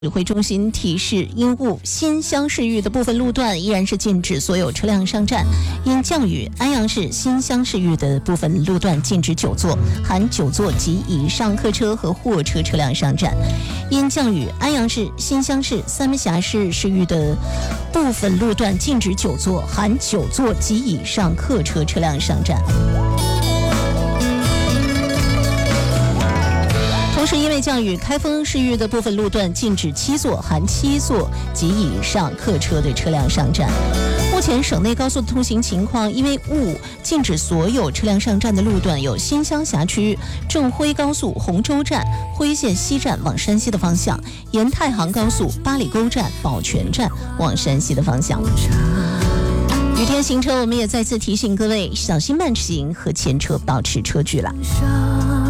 指挥中心提示，因雾新乡市域的部分路段依然是禁止所有车辆上站。因降雨，安阳市新乡市域的部分路段禁止9座（含9座及以上客车和货车车辆上站）。因降雨，安阳市新乡市三门峡市市域的部分路段禁止9座（含9座及以上客车车辆上站）。同时，因为降雨，开封市域的部分路段禁止7座（含7座及以上客车的车辆上站。目前省内高速的通行情况，因为雾禁止所有车辆上站的路段有新乡辖区正辉高速洪州站、辉县西站往山西的方向，沿太行高速八里沟站、宝泉站往山西的方向。雨天行车，我们也再次提醒各位小心慢行和前车保持车距了。